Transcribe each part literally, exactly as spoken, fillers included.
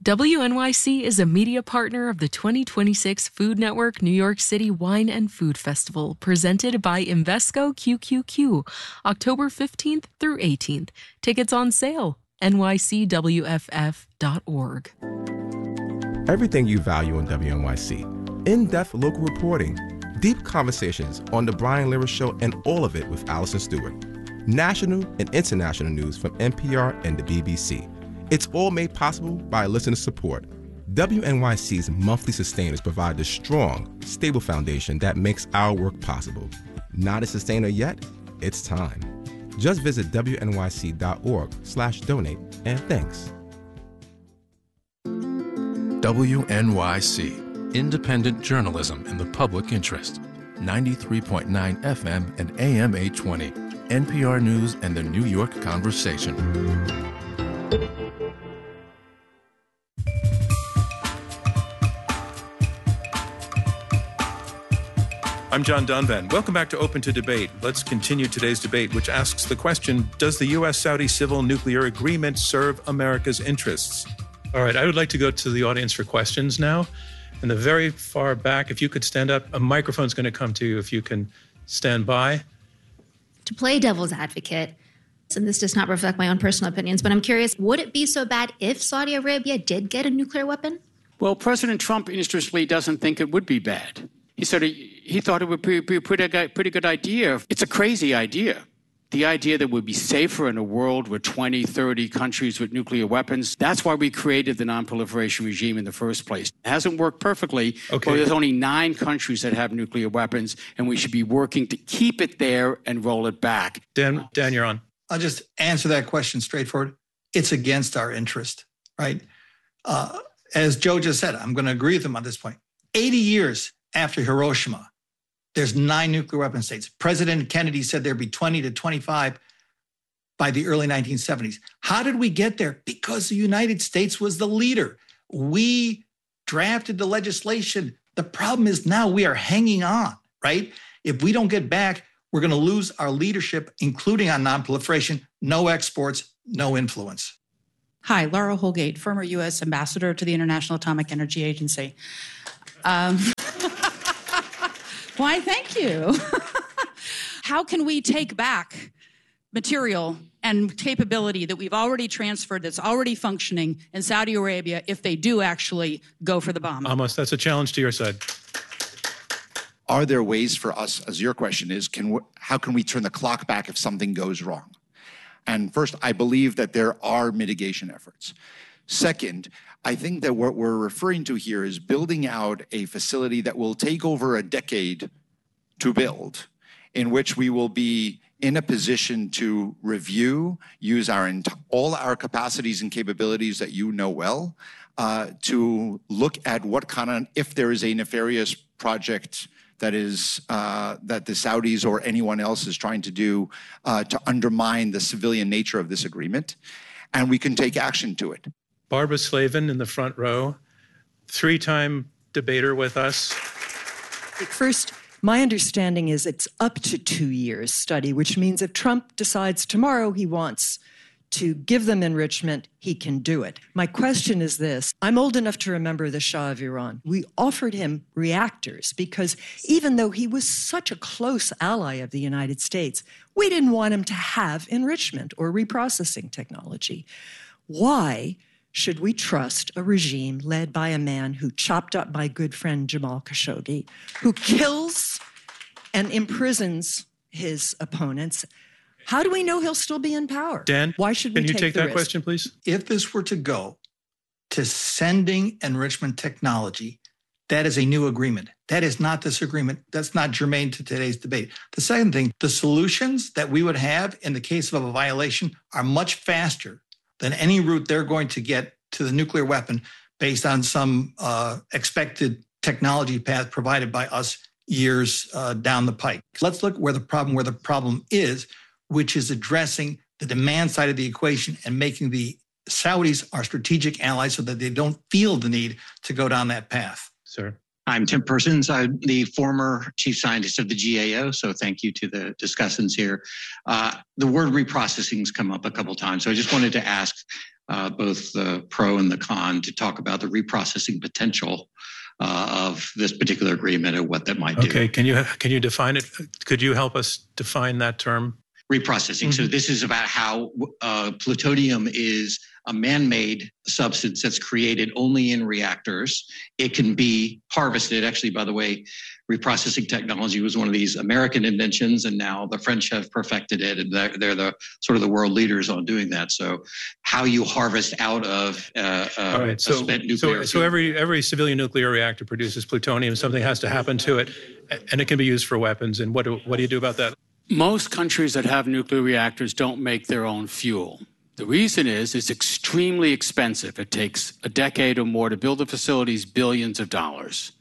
W N Y C is a media partner of the twenty twenty-six Food Network New York City Wine and Food Festival, presented by Invesco Q Q Q, October fifteenth through eighteenth. Tickets on sale, N Y C W F F dot org. Everything you value in W N Y C. In-depth local reporting, deep conversations on The Brian Lehrer Show, and all of it with Allison Stewart. National and international news from N P R and the B B C. It's all made possible by listener support. W N Y C's monthly sustainers provide the strong, stable foundation that makes our work possible. Not a sustainer yet? It's time. Just visit W N Y C dot org slash donate, and thanks. W N Y C, independent journalism in the public interest. ninety-three point nine F M and A M eight twenty. N P R News and the New York Conversation. I'm John Donvan. Welcome back to Open to Debate. Let's continue today's debate, which asks the question, does the U S Saudi civil nuclear agreement serve America's interests? All right, I would like to go to the audience for questions now. In the very far back, if you could stand up, a microphone's going to come to you if you can stand by. To play devil's advocate, and this does not reflect my own personal opinions, but I'm curious, would it be so bad if Saudi Arabia did get a nuclear weapon? Well, President Trump, interestingly, doesn't think it would be bad. He said he, he thought it would be, be a pretty, pretty good idea. It's a crazy idea. The idea that we'd be safer in a world with twenty, thirty countries with nuclear weapons. That's why we created the non-proliferation regime in the first place. It hasn't worked perfectly, okay. But there's only nine countries that have nuclear weapons, and we should be working to keep it there and roll it back. Dan, Dan, you're on. I'll just answer that question straightforward. It's against our interest, right? Uh, as Joe just said, I'm going to agree with him on this point. eighty years after Hiroshima, there's nine nuclear weapon states. President Kennedy said there'd be twenty to twenty-five by the early nineteen seventies. How did we get there? Because the United States was the leader. We drafted the legislation. The problem is now we are hanging on, right? If we don't get back, we're going to lose our leadership, including on nonproliferation, no exports, no influence. Hi, Laura Holgate, former U S ambassador to the International Atomic Energy Agency. Um, Why, thank you. How can we take back material and capability that we've already transferred, that's already functioning in Saudi Arabia, if they do actually go for the bomb? Amos, that's a challenge to your side. Are there ways for us, as your question is, can we, how can we turn the clock back if something goes wrong? And first, I believe that there are mitigation efforts. Second, I think that what we're referring to here is building out a facility that will take over a decade to build, in which we will be in a position to review, use our ent- all our capacities and capabilities that you know well, uh, to look at what kind of, if there is a nefarious project that is uh, that the Saudis or anyone else is trying to do uh, to undermine the civilian nature of this agreement, and we can take action to it. Barbara Slavin in the front row, three-time debater with us. First, my understanding is it's up to two years study, which means if Trump decides tomorrow he wants to give them enrichment, he can do it. My question is this. I'm old enough to remember the Shah of Iran. We offered him reactors because even though he was such a close ally of the United States, we didn't want him to have enrichment or reprocessing technology. Why should we trust a regime led by a man who chopped up my good friend Jamal Khashoggi, who kills and imprisons his opponents? How do we know he'll still be in power? Dan, why should we can you take, take the that risk? question, please? If this were to go to sending enrichment technology, that is a new agreement. That is not this agreement. That's not germane to today's debate. The second thing, the solutions that we would have in the case of a violation are much faster than any route they're going to get to the nuclear weapon based on some uh, expected technology path provided by us years uh, down the pike. Let's look where the problem where the problem is, which is addressing the demand side of the equation and making the Saudis our strategic allies so that they don't feel the need to go down that path. Sir. I'm Tim Persons. I'm the former chief scientist of the G A O, so thank you to the discussants here. Uh, the word reprocessing has come up a couple times, so I just wanted to ask, uh, both the pro and the con, to talk about the reprocessing potential uh, of this particular agreement and what that might do. Okay, can you can you define it? Could you help us define that term? Reprocessing. Mm-hmm. So this is about how uh, plutonium is a man-made substance that's created only in reactors. It can be harvested. Actually, by the way, reprocessing technology was one of these American inventions, and now the French have perfected it, and they're, they're the sort of the world leaders on doing that. So how you harvest out of uh, uh, right, so, a spent nuclear so, so every every civilian nuclear reactor produces plutonium. Something has to happen to it, and it can be used for weapons. And what do, what do you do about that? Most countries that have nuclear reactors don't make their own fuel. The reason is it's extremely expensive. It takes a decade or more to build the facilities, billions of dollars.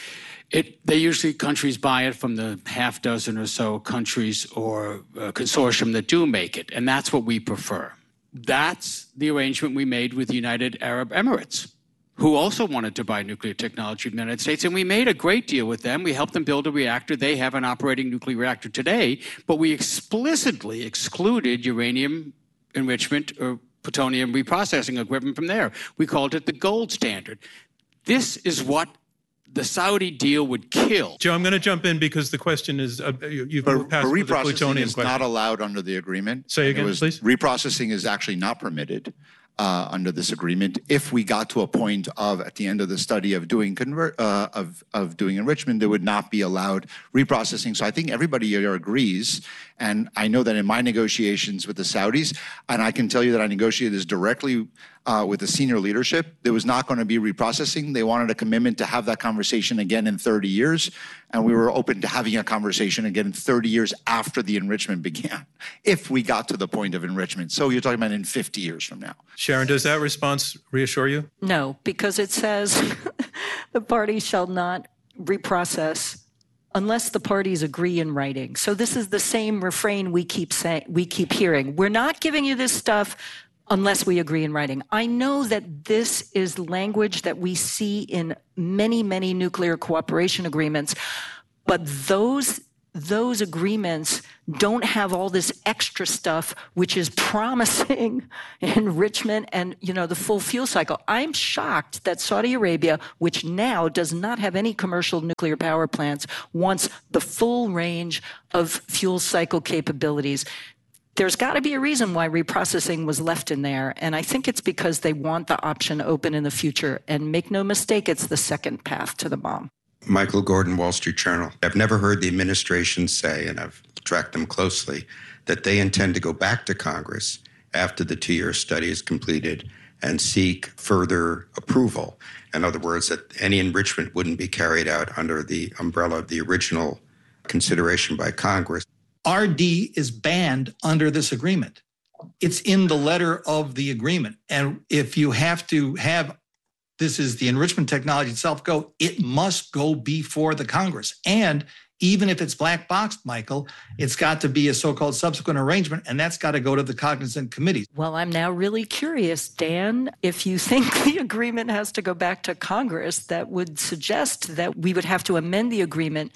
It, they usually, countries buy it from the half dozen or so countries or uh, consortium that do make it, and that's what we prefer. That's the arrangement we made with the United Arab Emirates, who also wanted to buy nuclear technology from the United States, and we made a great deal with them. We helped them build a reactor. They have an operating nuclear reactor today, but we explicitly excluded uranium enrichment or plutonium reprocessing equipment from there. We called it the gold standard. This is what the Saudi deal would kill. Joe, I'm going to jump in because the question is, uh, you, you've but, passed but the reprocessing plutonium is question. not allowed under the agreement. Say again, was, please. Reprocessing is actually not permitted uh, under this agreement. If we got to a point of, at the end of the study, of doing convert, uh, of of doing enrichment, there would not be allowed reprocessing. So I think everybody here agrees. And I know that in my negotiations with the Saudis, and I can tell you that I negotiated this directly uh, with the senior leadership, there was not going to be reprocessing. They wanted a commitment to have that conversation again in thirty years. And we were open to having a conversation again in thirty years after the enrichment began, if we got to the point of enrichment. So you're talking about in fifty years from now. Sharon, does that response reassure you? No, because it says the parties shall not reprocess unless the parties agree in writing. So this is the same refrain we keep saying, we keep hearing. We're not giving you this stuff unless we agree in writing. I know that this is language that we see in many, many nuclear cooperation agreements, but those those agreements don't have all this extra stuff, which is promising enrichment and, you know, the full fuel cycle. I'm shocked that Saudi Arabia, which now does not have any commercial nuclear power plants, wants the full range of fuel cycle capabilities. There's got to be a reason why reprocessing was left in there, and I think it's because they want the option open in the future. And make no mistake, it's the second path to the bomb. Michael Gordon, Wall Street Journal. I've never heard the administration say, and I've tracked them closely, that they intend to go back to Congress after the two-year study is completed and seek further approval. In other words, that any enrichment wouldn't be carried out under the umbrella of the original consideration by Congress. R D is banned under this agreement. It's in the letter of the agreement. And if you have to have, this is the enrichment technology itself go, it must go before the Congress. And even if it's black boxed, Michael, it's got to be a so-called subsequent arrangement, and that's got to go to the cognizant committees. Well, I'm now really curious, Dan, if you think the agreement has to go back to Congress, that would suggest that we would have to amend the agreement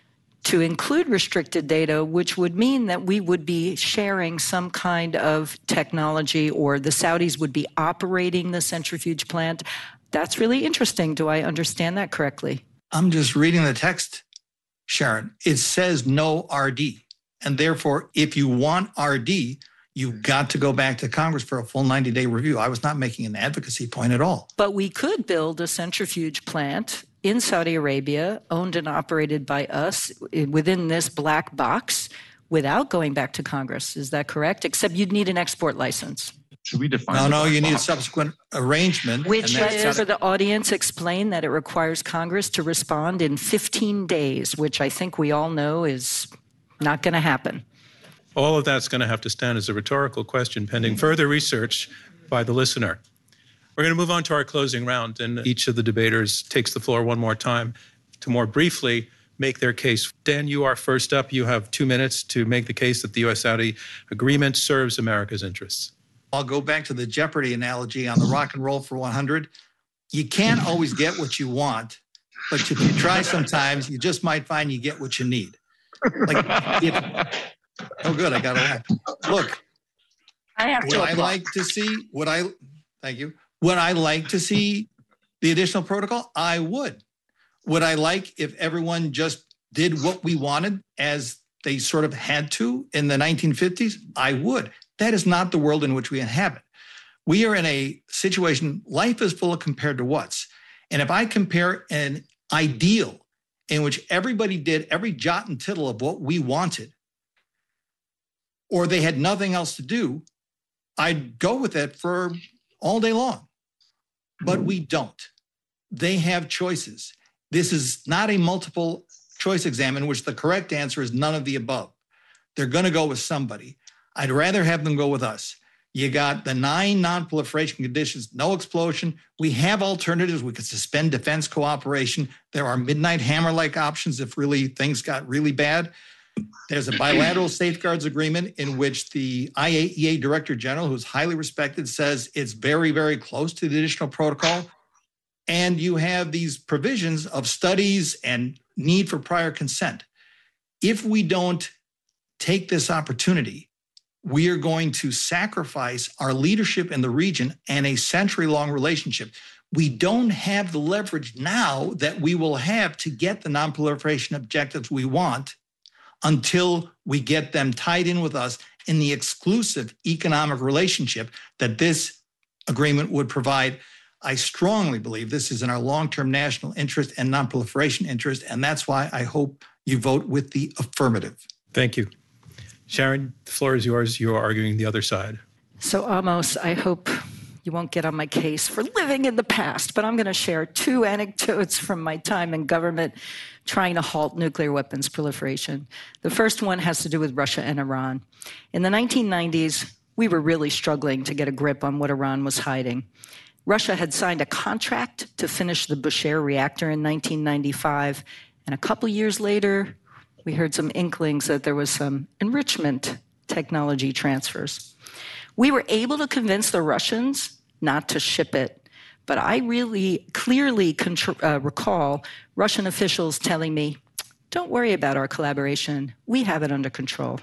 to include restricted data, which would mean that we would be sharing some kind of technology, or the Saudis would be operating the centrifuge plant. That's really interesting. Do I understand that correctly? I'm just reading the text, Sharon. It says no R D. And therefore, if you want R D, you've got to go back to Congress for a full ninety-day review. I was not making an advocacy point at all. But we could build a centrifuge plant in Saudi Arabia, owned and operated by us within this black box without going back to Congress. Is that correct? Except you'd need an export license. Should we define? No, no, you need a subsequent arrangement. Which is, for the audience, explain that it requires Congress to respond in fifteen days, which I think we all know is not going to happen. All of that's going to have to stand as a rhetorical question pending further research by the listener. We're going to move on to our closing round, and each of the debaters takes the floor one more time to more briefly make their case. Dan, you are first up. You have two minutes to make the case that the U S-Saudi agreement serves America's interests. I'll go back to the Jeopardy analogy on the rock and roll for one hundred. You can't always get what you want, but if you try sometimes, you just might find you get what you need. Like, if, oh, good, I got to laugh. Look, I have would to I like to see, would I, Thank you. Would I like to see the additional protocol? I would. Would I like if everyone just did what we wanted as they sort of had to in the nineteen fifties? I would. That is not the world in which we inhabit. We are in a situation, life is full of compared to what's. And if I compare an ideal in which everybody did every jot and tittle of what we wanted, or they had nothing else to do, I'd go with it for all day long. But we don't. They have choices. This is not a multiple choice exam in which the correct answer is none of the above. They're going to go with somebody. I'd rather have them go with us. You got the nine non-proliferation conditions, no explosion. We have alternatives. We could suspend defense cooperation. There are midnight hammer-like options if really things got really bad. There's a bilateral safeguards agreement in which the I A E A Director General, who's highly respected, says it's very, very close to the additional protocol. And you have these provisions of studies and need for prior consent. If we don't take this opportunity, we are going to sacrifice our leadership in the region and a century-long relationship. We don't have the leverage now that we will have to get the non-proliferation objectives we want until we get them tied in with us in the exclusive economic relationship that this agreement would provide. I strongly believe this is in our long-term national interest and non-proliferation interest, and that's why I hope you vote with the affirmative. Thank you. Sharon, the floor is yours. You are arguing the other side. So, Amos, I hope you won't get on my case for living in the past, but I'm going to share two anecdotes from my time in government trying to halt nuclear weapons proliferation. The first one has to do with Russia and Iran. In the nineteen nineties, we were really struggling to get a grip on what Iran was hiding. Russia had signed a contract to finish the Bushehr reactor in nineteen ninety-five, and a couple years later, we heard some inklings that there was some enrichment technology transfers. We were able to convince the Russians not to ship it, but I really clearly contr- uh, recall Russian officials telling me, don't worry about our collaboration, we have it under control.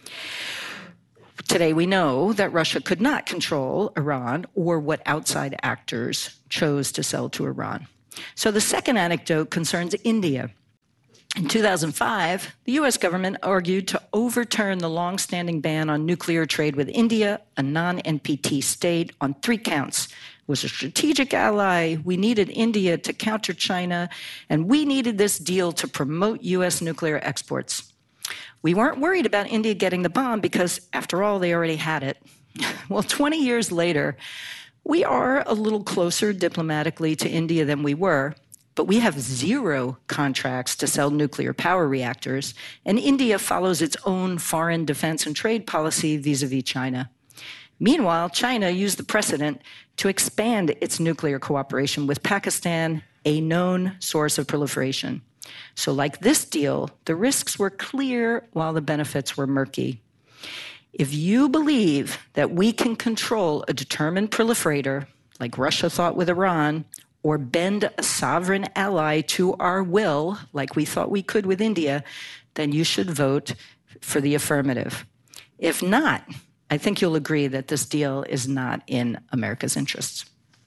Today we know that Russia could not control Iran or what outside actors chose to sell to Iran. So the second anecdote concerns India. In two thousand five, the U S government argued to overturn the long-standing ban on nuclear trade with India, a non-N P T state, on three counts. It was a strategic ally, we needed India to counter China, and we needed this deal to promote U S nuclear exports. We weren't worried about India getting the bomb because, after all, they already had it. Well, twenty years later, we are a little closer diplomatically to India than we were, but we have zero contracts to sell nuclear power reactors, and India follows its own foreign defense and trade policy vis-a-vis China. Meanwhile, China used the precedent to expand its nuclear cooperation with Pakistan, a known source of proliferation. So like this deal, the risks were clear while the benefits were murky. If you believe that we can control a determined proliferator, like Russia thought with Iran, or bend a sovereign ally to our will, like we thought we could with India, then you should vote for the affirmative. If not, I think you'll agree that this deal is not in America's interests.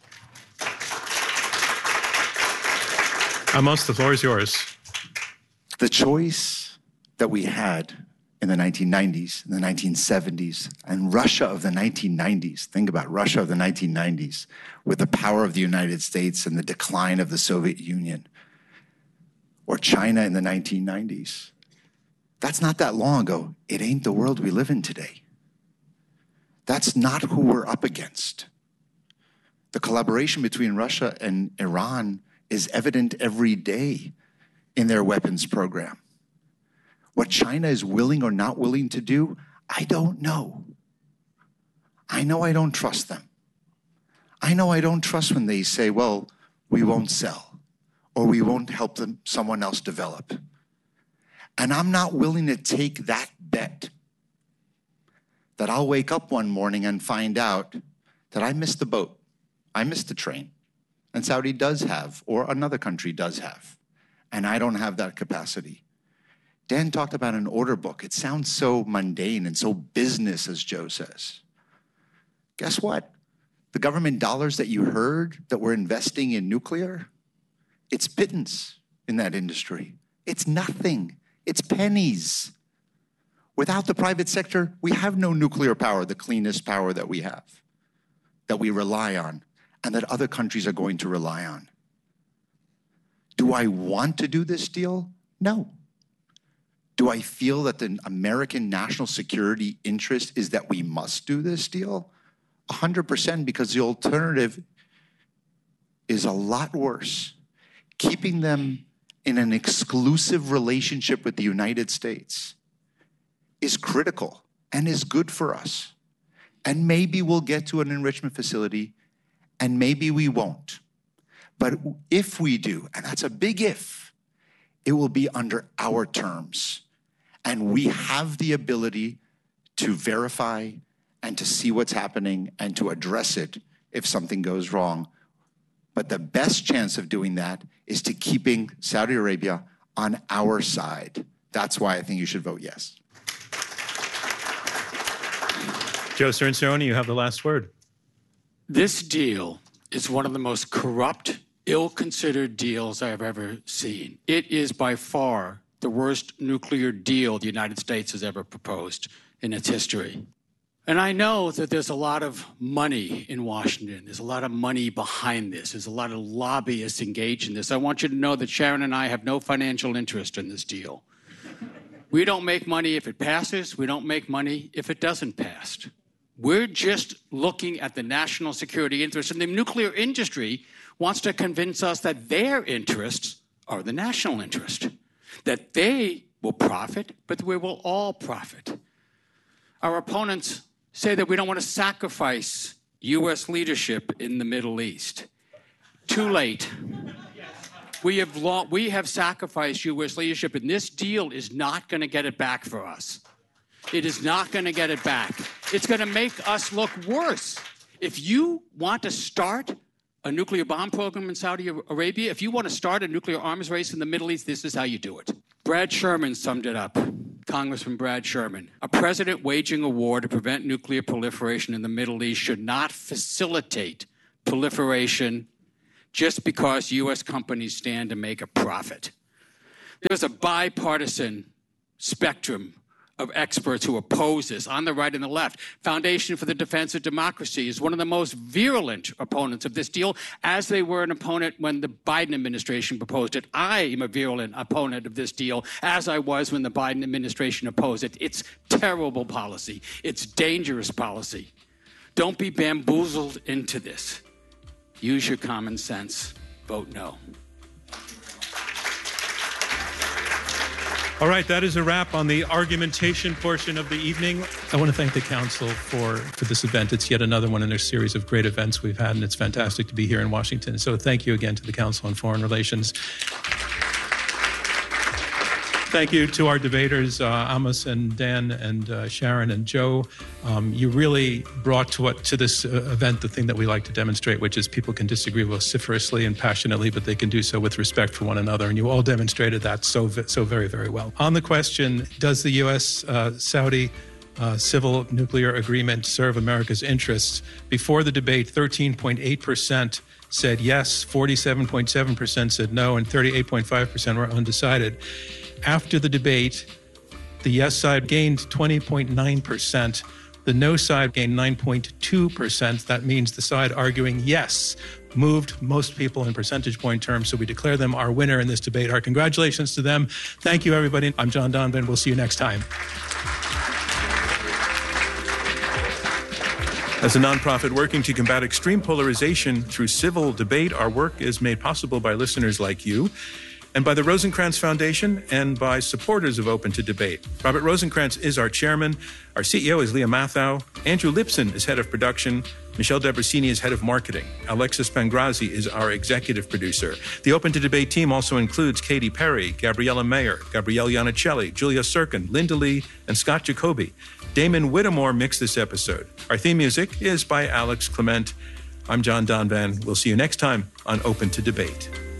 Amos, the floor is yours. The choice that we had in the nineteen nineties, in the nineteen seventies, and Russia of the nineteen nineties. Think about Russia of the nineteen nineties with the power of the United States and the decline of the Soviet Union. Or China in the nineteen nineties. That's not that long ago. It ain't the world we live in today. That's not who we're up against. The collaboration between Russia and Iran is evident every day in their weapons program. What China is willing or not willing to do, I don't know. I know I don't trust them. I know I don't trust when they say, well, we won't sell, or we won't help them, someone else develop. And I'm not willing to take that bet that I'll wake up one morning and find out that I missed the boat, I missed the train, and Saudi does have, or another country does have, and I don't have that capacity. Dan talked about an order book. It sounds so mundane and so business, as Joe says. Guess what? The government dollars that you heard that we're investing in nuclear, it's pittance in that industry. It's nothing. It's pennies. Without the private sector, we have no nuclear power, the cleanest power that we have, that we rely on, and that other countries are going to rely on. Do I want to do this deal? No. Do I feel that the American national security interest is that we must do this deal? one hundred percent, because the alternative is a lot worse. Keeping them in an exclusive relationship with the United States is critical and is good for us. And maybe we'll get to an enrichment facility, and maybe we won't. But if we do, and that's a big if, it will be under our terms. And we have the ability to verify and to see what's happening and to address it if something goes wrong. But the best chance of doing that is to keeping Saudi Arabia on our side. That's why I think you should vote yes. Joe Cirincione, you have the last word. This deal is one of the most corrupt, ill-considered deals I have ever seen. It is by far the worst nuclear deal the United States has ever proposed in its history. And I know that there's a lot of money in Washington. There's a lot of money behind this. There's a lot of lobbyists engaged in this. I want you to know that Sharon and I have no financial interest in this deal. We don't make money if it passes. We don't make money if it doesn't pass. We're just looking at the national security interest. And the nuclear industry wants to convince us that their interests are the national interest, that they will profit, but we will all profit. Our opponents say that we don't want to sacrifice U S leadership in the Middle East. Too late. We have, lo- we have sacrificed U S leadership, and this deal is not going to get it back for us. It is not going to get it back. It's going to make us look worse. If you want to start a nuclear bomb program in Saudi Arabia, if you want to start a nuclear arms race in the Middle East, this is how you do it. Brad Sherman summed it up. Congressman Brad Sherman. A president waging a war to prevent nuclear proliferation in the Middle East should not facilitate proliferation just because U S companies stand to make a profit. There's a bipartisan spectrum of experts who oppose this, on the right and the left. Foundation for the Defense of Democracy is one of the most virulent opponents of this deal, as they were an opponent when the Biden administration proposed it. I am a virulent opponent of this deal, as I was when the Biden administration opposed it. It's terrible policy. It's dangerous policy. Don't be bamboozled into this. Use your common sense. Vote no. All right, that is a wrap on the argumentation portion of the evening. I want to thank the council for, for this event. It's yet another one in a series of great events we've had, and it's fantastic to be here in Washington. So thank you again to the Council on Foreign Relations. Thank you to our debaters, uh, Amos and Dan and uh, Sharon and Joe. Um, you really brought to, what, to this uh, event the thing that we like to demonstrate, which is people can disagree vociferously and passionately, but they can do so with respect for one another. And you all demonstrated that so so very, very well. On the question, does the U S uh, Saudi uh, civil nuclear agreement serve America's interests? Before the debate, thirteen point eight percent said yes, forty-seven point seven percent said no, and thirty-eight point five percent were undecided. After the debate, the yes side gained twenty point nine percent. The no side gained nine point two percent. That means the side arguing yes moved most people in percentage point terms, so we declare them our winner in this debate. Our congratulations to them. Thank you, everybody. I'm John Donvan. We'll see you next time. As a nonprofit working to combat extreme polarization through civil debate, our work is made possible by listeners like you, and by the Rosencrantz Foundation, and by supporters of Open to Debate. Robert Rosencrantz is our chairman. Our C E O is Leah Mathau. Andrew Lipson is head of production. Michelle Debrasini is head of marketing. Alexis Pangrazi is our executive producer. The Open to Debate team also includes Katy Perry, Gabriella Mayer, Gabrielle Iannicelli, Julia Serkin, Linda Lee, and Scott Jacoby. Damon Whittemore mixed this episode. Our theme music is by Alex Clement. I'm John Donvan. We'll see you next time on Open to Debate.